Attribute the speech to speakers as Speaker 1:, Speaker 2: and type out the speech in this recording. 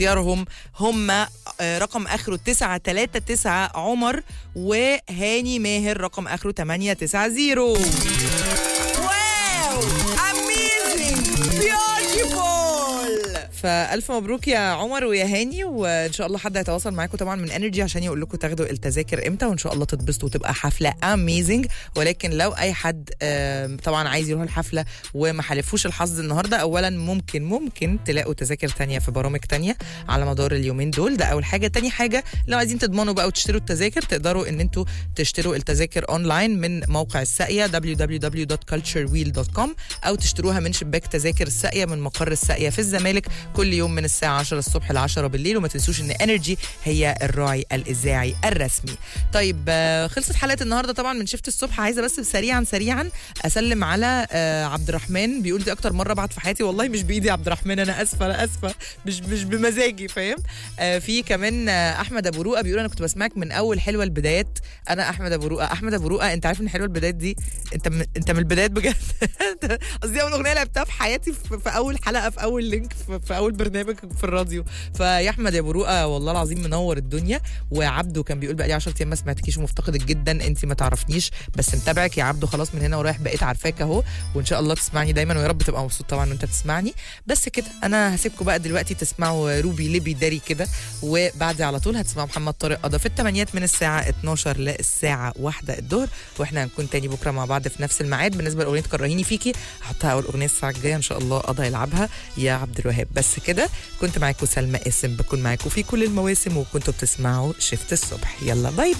Speaker 1: اختيارهم هم رقم اخره 939 عمر، وهاني ماهر رقم اخره 890. واو اميزنج بيوتيفول. فالف مبروك يا عمر ويا هاني، وان شاء الله حد هيتواصل معاكم طبعا من انرجي عشان يقول لكم تاخدوا التذاكر امتى، وان شاء الله تتبسطوا وتبقى حفله اميزنج. ولكن لو اي حد طبعا عايز يروح الحفله وما حالفوش الحظ النهارده، اولا ممكن تلاقوا تذاكر تانية في برامج تانية على مدار اليومين دول، ده اول حاجه. تاني حاجه لو عايزين تضمنوا بقى وتشتروا التذاكر، تقدروا ان انتوا تشتروا التذاكر اونلاين من موقع الساقيه www.culturewheel.com، او تشتروها من شباك تذاكر الساقيه من مقر الساقيه في الزمالك كل يوم من الساعه 10 الصبح ل 10 بالليل. وما تنسوش ان انرجي هي الراعي الاذاعي الرسمي. طيب خلصت حلقه النهارده طبعا من شفت الصبح. عايزه بس سريعا اسلم على عبد الرحمن، بيقول دي اكتر مره بعت في حياتي. والله مش بايدي يا عبد الرحمن، انا اسفه مش بمزاجي، فاهم. في كمان احمد ابو رؤى بيقول انا كنت بسمعك من اول حلوه البدايات. انا احمد ابو رؤى انت عارف ان حلوه البدايات دي انت من البدايات بجد. قصدي اول اغنيه لعبتها في حياتي في اول حلقه في اول لينك في اول برنامج في الراديو. فيا احمد يا ابو رؤى والله العظيم منور الدنيا. وعبده كان بيقول بقى لي 10 ايام ما سمعتكيش ومفتقدك جدا، انت ما تعرفنيش بس متابعك يا عبده، خلاص من هنا ورايح بقيت عارفاك اهو، وان شاء الله تسمعني دايما، ويا رب تبقى مبسوط طبعا وانت بتسمعني. بس كده انا هسيبكم بقى دلوقتي تسمعوا روبي ليبي داري كده، وبعد على طول هتسمعوا محمد طارق قضى في الثمانيات من الساعه 12 للساعه 1 الظهر. واحنا هنكون تاني بكره مع بعض في نفس الميعاد. بالنسبه لاغنيه كرهيني فيكي هحطها اول اغنيه الساعه الجايه ان شاء الله قضى يلعبها يا عبد الوهاب. بس كده كنت معاكم سلمى قاسم، بكون معاكم في كل المواسم، وكنتوا بتسمعوا شفت الصبح. يلا باي باي.